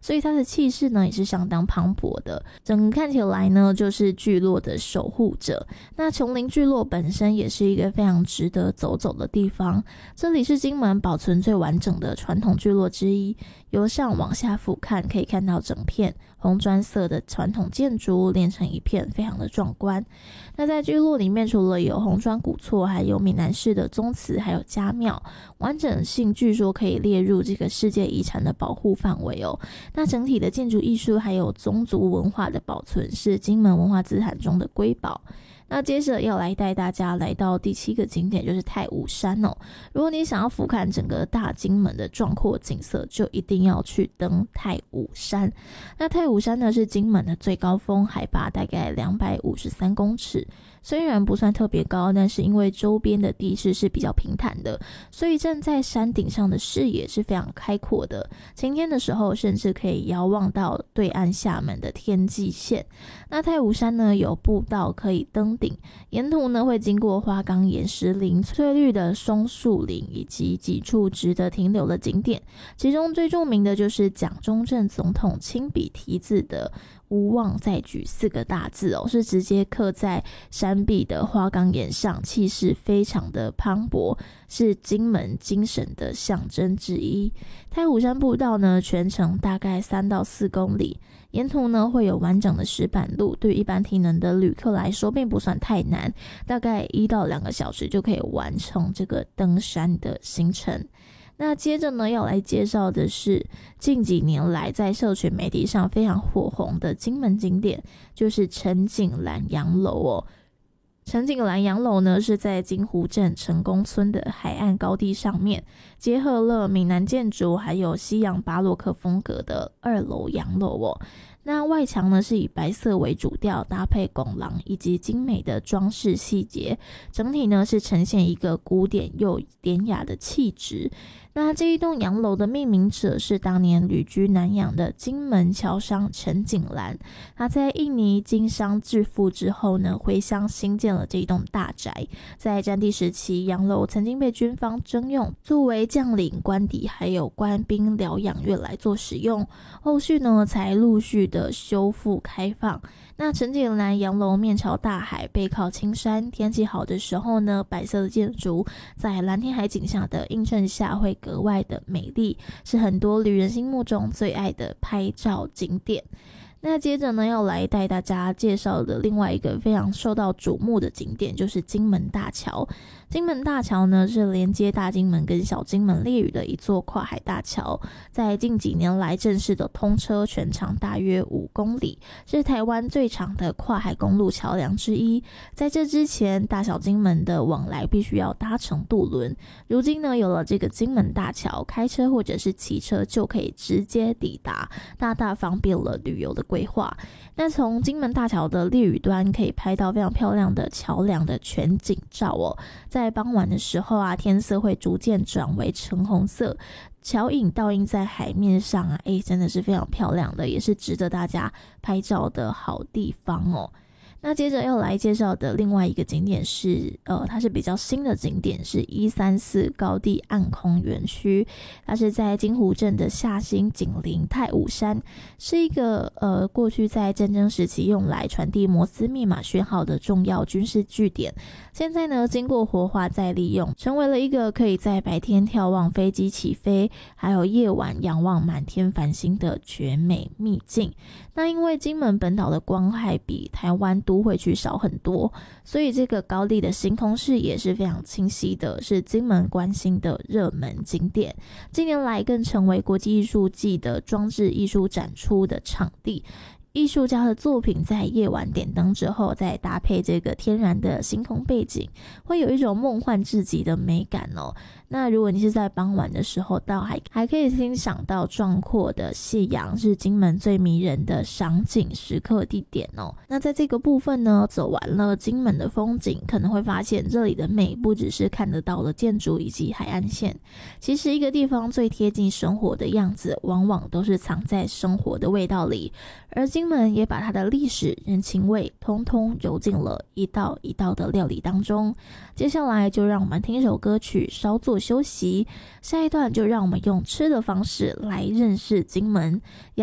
所以它的气势呢也是相当磅礴的，整个看起来呢就是聚落的守护者。那琼林聚落本身也是一个非常值得走走的地方，这里是金门保存最完整的传统聚落之一，由上往下俯瞰，可以看到整片红砖色的传统建筑连成一片，非常的壮观。那在聚落里面，除了有红砖古厝，还有闽南式的宗祠，还有家庙，完整性据说可以列入这个世界遗产的保护范围哦。那整体的建筑艺术还有宗族文化的保存是金门文化资产中的瑰宝。那接着要来带大家来到第7个景点，就是太武山哦。如果你想要俯瞰整个大金门的壮阔景色，就一定要去登太武山。那太武山呢是金门的最高峰，海拔大概253公尺。虽然不算特别高，但是因为周边的地势是比较平坦的，所以站在山顶上的视野是非常开阔的。晴天的时候甚至可以遥望到对岸厦门的天际线。那太武山呢有步道可以登顶，沿途呢会经过花岗岩石林、翠绿的松树林以及几处值得停留的景点，其中最著名的就是蒋中正总统亲笔题字的无望再举4个大字哦，是直接刻在山壁的花岗岩上，气势非常的磅礴，是金门精神的象征之一。太武山步道呢全程大概3到4公里，沿途呢会有完整的石板路，对于一般体能的旅客来说并不算太难，大概1到2个小时就可以完成这个登山的行程。那接着呢要来介绍的是近几年来在社群媒体上非常火红的金门景点，就是陈景兰洋楼哦。陈景兰洋楼呢是在金湖镇成功村的海岸高地上面，结合了闽南建筑还有西洋巴洛克风格的2楼洋楼哦。那外墙呢是以白色为主调，搭配拱廊以及精美的装饰细节，整体呢是呈现一个古典又典雅的气质。那这一栋洋楼的命名者是当年旅居南洋的金门侨商陈景兰，他在印尼经商致富之后呢，回乡新建了这一栋大宅。在战地时期，洋楼曾经被军方征用，作为将领、官邸还有官兵疗养院来做使用，后续呢才陆续的修复开放。那陈景兰洋楼面朝大海，背靠青山，天气好的时候呢，白色的建筑在蓝天海景下的映衬下会格外的美丽，是很多旅人心目中最爱的拍照景点。那接着呢要来带大家介绍的另外一个非常受到瞩目的景点，就是金门大桥。金门大桥呢是连接大金门跟小金门烈屿的一座跨海大桥，在近几年来正式的通车，全长大约5公里，是台湾最长的跨海公路桥梁之一。在这之前，大小金门的往来必须要搭乘渡轮，如今呢有了这个金门大桥，开车或者是骑车就可以直接抵达，大大方便了旅游的规划。那从金门大桥的烈屿端可以拍到非常漂亮的桥梁的全景照哦。在傍晚的时候啊，天色会逐渐转为橙红色，桥影倒映在海面上啊，真的是非常漂亮的，也是值得大家拍照的好地方哦。那接着要来介绍的另外一个景点是它是比较新的景点，是134高地暗空园区。它是在金湖镇的下兴紧邻太武山，是一个过去在战争时期用来传递摩斯密码讯号的重要军事据点。现在呢经过活化再利用，成为了一个可以在白天眺望飞机起飞，还有夜晚仰望满天繁星的绝美秘境。那因为金门本岛的光害比台湾都会区少很多，所以这个高地的星空视野是非常清晰的，是金门观星的热门景点。近年来更成为国际艺术季的装置艺术展出的场地。艺术家的作品在夜晚点灯之后，再搭配这个天然的星空背景，会有一种梦幻至极的美感哦。那如果你是在傍晚的时候到还可以欣赏到壮阔的夕阳，是金门最迷人的赏景时刻地点哦。那在这个部分呢，走完了金门的风景，可能会发现这里的美不只是看得到的建筑以及海岸线，其实一个地方最贴近生活的样子，往往都是藏在生活的味道里。而金门也把它的历史人情味通通揉进了一道一道的料理当中。接下来就让我们听首歌曲稍作休息，下一段就让我们用吃的方式来认识金门。